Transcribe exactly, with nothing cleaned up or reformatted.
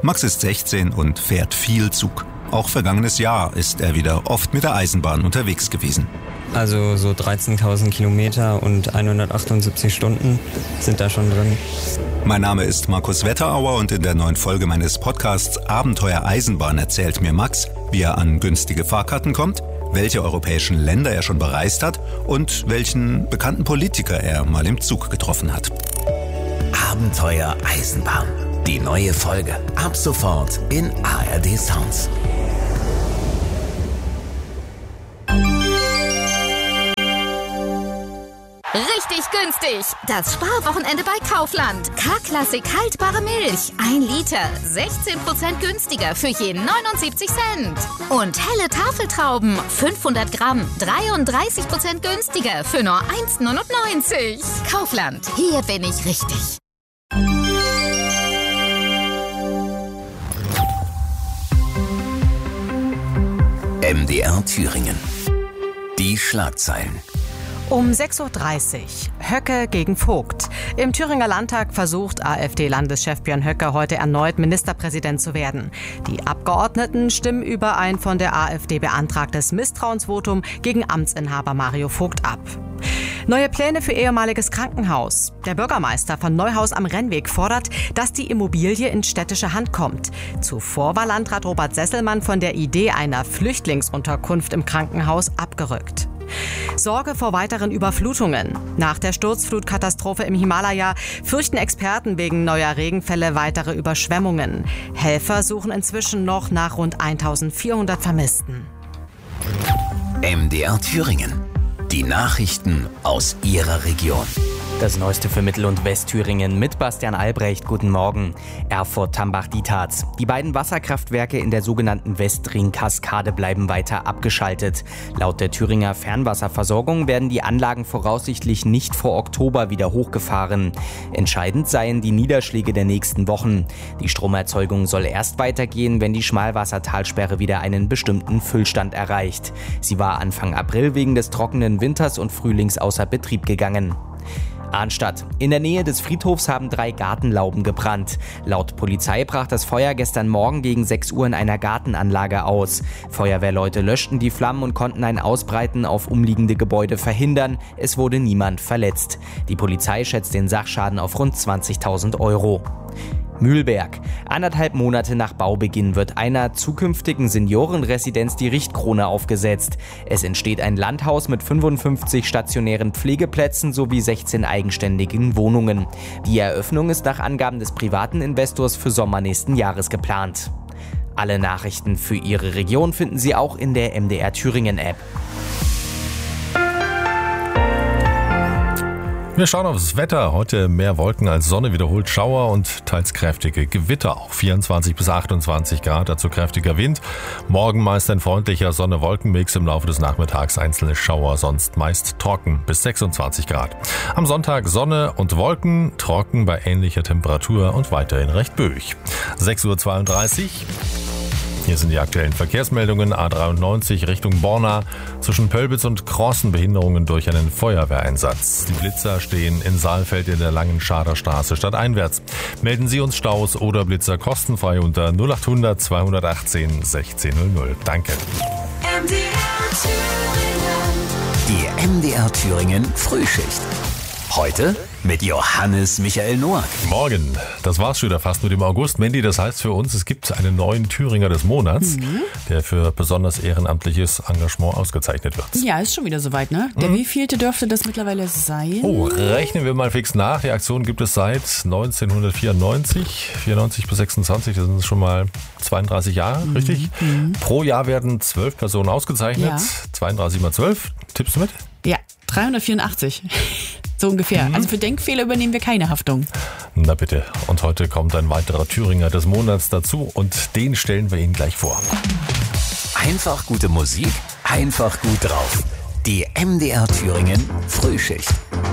Max ist sechzehn und fährt viel Zug. Auch vergangenes Jahr ist er wieder oft mit der Eisenbahn unterwegs gewesen. Also so dreizehntausend Kilometer und hundertachtundsiebzig Stunden sind da schon drin. Mein Name ist Markus Wetterauer und in der neuen Folge meines Podcasts Abenteuer Eisenbahn erzählt mir Max, wie er an günstige Fahrkarten kommt, welche europäischen Länder er schon bereist hat und welchen bekannten Politiker er mal im Zug getroffen hat. Abenteuer Eisenbahn. Die neue Folge. Ab sofort in A R D Sounds. Richtig günstig. Das Sparwochenende bei Kaufland. K-Klassik haltbare Milch. Ein Liter. sechzehn Prozent günstiger für je neunundsiebzig Cent. Und helle Tafeltrauben. fünfhundert Gramm. dreiunddreißig Prozent günstiger für nur eins neunundneunzig. Kaufland. Hier bin ich richtig. M D R Thüringen. Die Schlagzeilen. Um sechs Uhr dreißig. Höcke gegen Vogt. Im Thüringer Landtag versucht AfD-Landeschef Björn Höcke heute erneut Ministerpräsident zu werden. Die Abgeordneten stimmen über ein von der AfD beantragtes Misstrauensvotum gegen Amtsinhaber Mario Vogt ab. Neue Pläne für ehemaliges Krankenhaus. Der Bürgermeister von Neuhaus am Rennweg fordert, dass die Immobilie in städtische Hand kommt. Zuvor war Landrat Robert Sesselmann von der Idee einer Flüchtlingsunterkunft im Krankenhaus abgerückt. Sorge vor weiteren Überflutungen. Nach der Sturzflutkatastrophe im Himalaya fürchten Experten wegen neuer Regenfälle weitere Überschwemmungen. Helfer suchen inzwischen noch nach rund eintausendvierhundert Vermissten. M D R Thüringen. Die Nachrichten aus Ihrer Region. Das Neueste für Mittel- und Westthüringen mit Bastian Albrecht. Guten Morgen. Erfurt-Tambach-Dietharz. Die beiden Wasserkraftwerke in der sogenannten Westring-Kaskade bleiben weiter abgeschaltet. Laut der Thüringer Fernwasserversorgung werden die Anlagen voraussichtlich nicht vor Oktober wieder hochgefahren. Entscheidend seien die Niederschläge der nächsten Wochen. Die Stromerzeugung soll erst weitergehen, wenn die Schmalwassertalsperre wieder einen bestimmten Füllstand erreicht. Sie war Anfang April wegen des trockenen Winters und Frühlings außer Betrieb gegangen. Arnstadt. In der Nähe des Friedhofs haben drei Gartenlauben gebrannt. Laut Polizei brach das Feuer gestern Morgen gegen sechs Uhr in einer Gartenanlage aus. Feuerwehrleute löschten die Flammen und konnten ein Ausbreiten auf umliegende Gebäude verhindern. Es wurde niemand verletzt. Die Polizei schätzt den Sachschaden auf rund zwanzigtausend Euro. Mühlberg. Anderthalb Monate nach Baubeginn wird einer zukünftigen Seniorenresidenz die Richtkrone aufgesetzt. Es entsteht ein Landhaus mit fünfundfünfzig stationären Pflegeplätzen sowie sechzehn eigenständigen Wohnungen. Die Eröffnung ist nach Angaben des privaten Investors für Sommer nächsten Jahres geplant. Alle Nachrichten für Ihre Region finden Sie auch in der M D R Thüringen App. Wir schauen aufs Wetter. Heute mehr Wolken als Sonne, wiederholt Schauer und teils kräftige Gewitter. Auch vierundzwanzig bis achtundzwanzig Grad, dazu kräftiger Wind. Morgen meist ein freundlicher Sonne-Wolken-Mix, im Laufe des Nachmittags einzelne Schauer, sonst meist trocken bis sechsundzwanzig Grad. Am Sonntag Sonne und Wolken, trocken bei ähnlicher Temperatur und weiterhin recht böig. sechs Uhr zweiunddreißig. Hier sind die aktuellen Verkehrsmeldungen. A dreiundneunzig Richtung Borna. Zwischen Pölbitz und Crossen Behinderungen durch einen Feuerwehreinsatz. Die Blitzer stehen in Saalfeld in der Langen Schaderstraße stadteinwärts. Melden Sie uns Staus oder Blitzer kostenfrei unter null achthundert zweihundertachtzehn sechzehn null null. Danke. M D R Thüringen. Die M D R Thüringen Frühschicht. Heute mit Johannes Michael Noack. Morgen, das war's schon wieder fast mit dem August. Mandy, das heißt für uns, es gibt einen neuen Thüringer des Monats, mhm. der für besonders ehrenamtliches Engagement ausgezeichnet wird. Ja, ist schon wieder soweit, ne? Der mhm. wievielte dürfte das mittlerweile sein? Oh, rechnen wir mal fix nach. Die Aktion gibt es seit neunzehnhundertvierundneunzig, vierundneunzig bis sechsundzwanzig, das sind schon mal zweiunddreißig Jahre, mhm. richtig? Mhm. Pro Jahr werden zwölf Personen ausgezeichnet, ja. zweiunddreißig mal zwölf. Tippst du mit? Ja, dreihundertvierundachtzig. So ungefähr. Mhm. Also für Denkfehler übernehmen wir keine Haftung. Na bitte. Und heute kommt ein weiterer Thüringer des Monats dazu und den stellen wir Ihnen gleich vor. Einfach gute Musik, einfach gut drauf. Die M D R Thüringen Frühschicht.